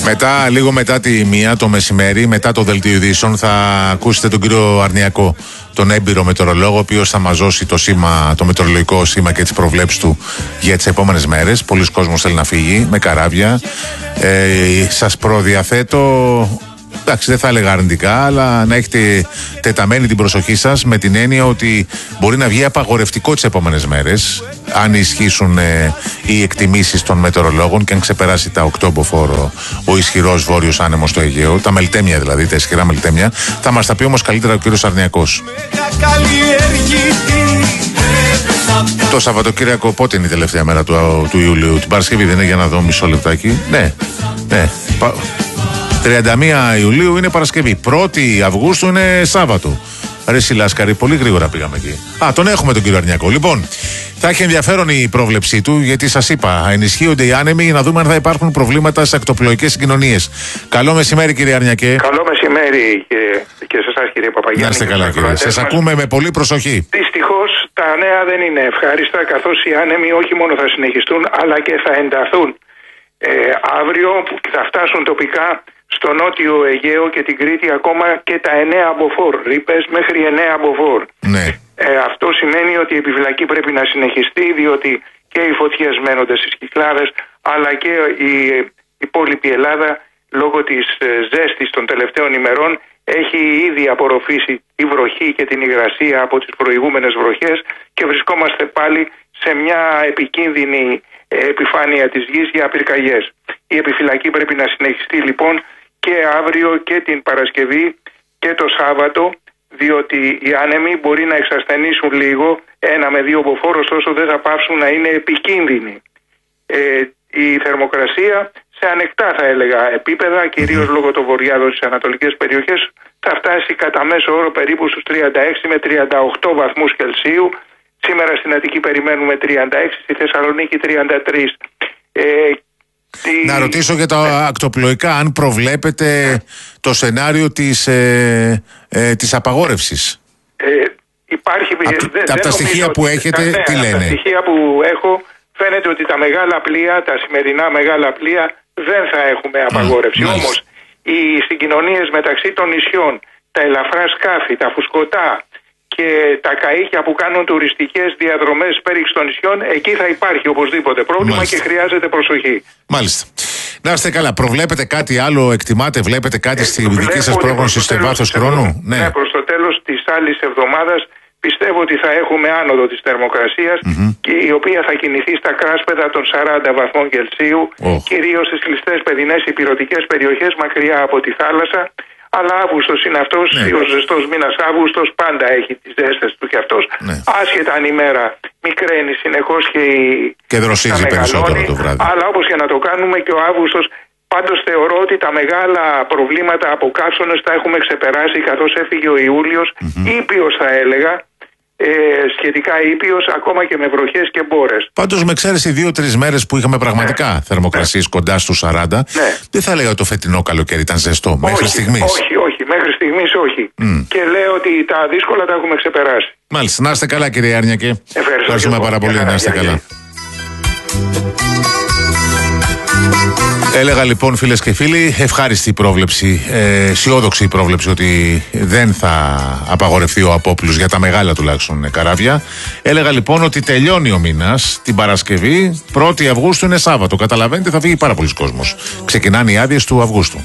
Λίγο μετά τη 1 το μεσημέρι, μετά το δελτίο ειδήσεων, θα ακούσετε τον κύριο Αρνιακό, τον έμπειρο μετεωρολόγο, ο οποίος θα μας δώσει το μετεωρολογικό σήμα και τις προβλέψεις του για τις επόμενες μέρες. Πολλοί κόσμος θέλει να φύγει με καράβια. Σας προδιαθέτω, εντάξει, δεν θα έλεγα αρνητικά, αλλά να έχετε τεταμένη την προσοχή σας με την έννοια ότι μπορεί να βγει απαγορευτικό τις επόμενες μέρες, αν ισχύσουν οι εκτιμήσεις των μετεωρολόγων και αν ξεπεράσει τα 8 μποφόρ ο ισχυρός βόρειος άνεμος στο Αιγαίο, τα μελτέμια δηλαδή, τα ισχυρά μελτέμια. Θα μας τα πει όμως καλύτερα ο κύριος Αρνιακός. Το Σαββατοκύριακο πότε είναι η τελευταία μέρα του Ιουλίου? Την Παρασκευή δεν είναι? Για να δω μισό λεπτάκι. Ναι. 31 Ιουλίου είναι Παρασκευή. 1η Αυγούστου είναι Σάββατο. Ρε Σιλάσκαρη, πολύ γρήγορα πήγαμε εκεί. Τον έχουμε τον κύριο Αρνιακό. Λοιπόν, θα έχει ενδιαφέρον η πρόβλεψή του, γιατί σας είπα, ενισχύονται οι άνεμοι για να δούμε αν θα υπάρχουν προβλήματα σε ακτοπλοϊκές συγκοινωνίες. Καλό μεσημέρι, κύριε Αρνιακέ. Καλό μεσημέρι και σε εσάς, κύριε Παπαγιάννη. Να είστε καλά, κύριε. Σας ακούμε με πολύ προσοχή. Δυστυχώς τα νέα δεν είναι ευχάριστα, καθώς οι άνεμοι όχι μόνο θα συνεχιστούν, αλλά και θα ενταθούν. Αύριο θα φτάσουν τοπικά στο νότιο Αιγαίο και την Κρήτη ακόμα και τα 9 μποφόρ, ρήπες μέχρι 9 μποφόρ. Ναι. Αυτό σημαίνει ότι η επιφυλακή πρέπει να συνεχιστεί, διότι και οι φωτιές μένονται στις Κυκλάδες, αλλά και η υπόλοιπη Ελλάδα, λόγω της ζέστης των τελευταίων ημερών, έχει ήδη απορροφήσει τη βροχή και την υγρασία από τις προηγούμενες βροχές και βρισκόμαστε πάλι σε μια επικίνδυνη επιφάνεια της γης για πυρκαγιές. Η επιφυλακή πρέπει να συνεχιστεί λοιπόν και αύριο και την Παρασκευή και το Σάββατο, διότι οι άνεμοι μπορεί να εξασθενήσουν λίγο 1 με 2 μποφόρ, όσο δεν θα πάψουν να είναι επικίνδυνοι. Η θερμοκρασία σε ανεκτά, θα έλεγα, επίπεδα, κυρίως λόγω των βορειάδων στις ανατολικές περιοχές, θα φτάσει κατά μέσο όρο περίπου στους 36 με 38 βαθμούς Κελσίου. Σήμερα στην Αττική περιμένουμε 36, στη Θεσσαλονίκη 33. Να ρωτήσω για τα ακτοπλοϊκά, αν προβλέπετε το σενάριο της απαγόρευσης. Υπάρχει. Από τα στοιχεία που έχετε, τι λένε? Από τα στοιχεία που έχω φαίνεται ότι τα μεγάλα πλοία, τα σημερινά μεγάλα πλοία, δεν θα έχουμε απαγόρευση. Όμως οι συγκοινωνίες μεταξύ των νησιών, τα ελαφρά σκάφη, τα φουσκωτά και τα καΐκια που κάνουν τουριστικές διαδρομές πέριξ των νησιών, εκεί θα υπάρχει οπωσδήποτε πρόβλημα. Μάλιστα. Και χρειάζεται προσοχή. Μάλιστα. Να είστε καλά. Προβλέπετε κάτι άλλο, εκτιμάτε, βλέπετε κάτι στη δική σας πρόγνωση σε βάθος χρόνου? Ναι, προς το τέλος της άλλης εβδομάδας πιστεύω ότι θα έχουμε άνοδο της θερμοκρασίας, και η οποία θα κινηθεί στα κράσπεδα των 40 βαθμών Κελσίου, κυρίως στις κλειστές παιδινές ηπειρωτικές περιοχές μακριά από τη θάλασσα. Αλλά Αύγουστος είναι αυτός, ο ζεστός μήνας Αύγουστος πάντα έχει τις ζέστες του και αυτός. Άσχετα αν η μέρα μικραίνει συνεχώς και δροσίζει περισσότερο το βράδυ. Αλλά όπως και να το κάνουμε, και ο Αύγουστος, πάντως θεωρώ ότι τα μεγάλα προβλήματα από καύσονες τα έχουμε ξεπεράσει, καθώς έφυγε ο Ιούλιος, ήπιος θα έλεγα, σχετικά ήπιος, ακόμα και με βροχές και μπόρες. Πάντως, με εξαίρεση 2-3 μέρες που είχαμε πραγματικά θερμοκρασίες κοντά στους 40, δεν θα έλεγα ότι το φετινό καλοκαίρι ήταν ζεστό μέχρι στιγμής. Όχι, μέχρι στιγμής όχι. Και λέω ότι τα δύσκολα τα έχουμε ξεπεράσει. Μάλιστα. Να είστε καλά, κύριε Αρνιακέ. Ευχαριστούμε πάρα πολύ. Να είστε καλά. Έλεγα λοιπόν, φίλες και φίλοι, ευχάριστη η πρόβλεψη, αισιόδοξη η πρόβλεψη ότι δεν θα απαγορευτεί ο απόπλους για τα μεγάλα τουλάχιστον καράβια. Έλεγα λοιπόν ότι τελειώνει ο μήνας την Παρασκευή, 1η Αυγούστου είναι Σάββατο. Καταλαβαίνετε, θα φύγει πάρα πολλοί κόσμος. Ξεκινάνε οι άδειες του Αυγούστου.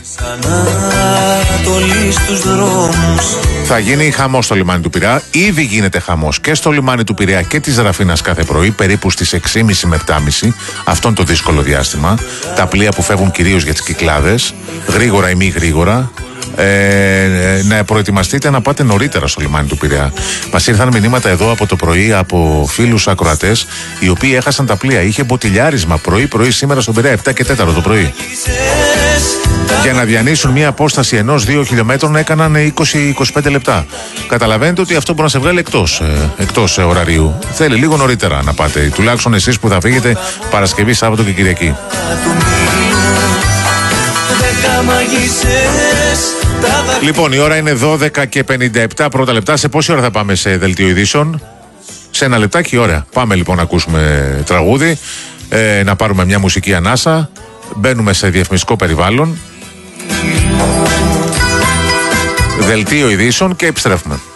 Θα γίνει χαμός στο λιμάνι του Πειραιά. Ήδη γίνεται χαμός και στο λιμάνι του Πειραιά και της Ραφίνας κάθε πρωί, περίπου στις 6.30 με 7.30. Αυτό είναι το δύσκολο διάστημα. Τα πλοία που φεύγουν κυρίως για τις Κυκλάδες, γρήγορα ή μη γρήγορα, να προετοιμαστείτε να πάτε νωρίτερα στο λιμάνι του Πειραιά. Μας ήρθαν μηνύματα εδώ από το πρωί από φίλους ακροατές, οι οποίοι έχασαν τα πλοία. Είχε μποτιλιάρισμα πρωί σήμερα στον Πειραιά, 7 και 4 το πρωί. Για να διανύσουν μια απόσταση 1-2 χιλιόμετρων έκαναν 20-25 λεπτά. Καταλαβαίνετε ότι αυτό μπορεί να σε βγάλει εκτός ωραρίου. Θέλει λίγο νωρίτερα να πάτε, τουλάχιστον εσείς που θα φύγετε Παρασκευή, Σάββατο και Κυριακή. Λοιπόν, η ώρα είναι 12 και 57 πρώτα λεπτά. Σε πόση ώρα θα πάμε σε δελτίο ειδήσεων? Σε ένα λεπτάκι, ωραία. Πάμε λοιπόν να ακούσουμε τραγούδι, να πάρουμε μια μουσική ανάσα. Μπαίνουμε σε διαφημιστικό περιβάλλον. Δελτίο ειδήσεων και επιστρέφουμε.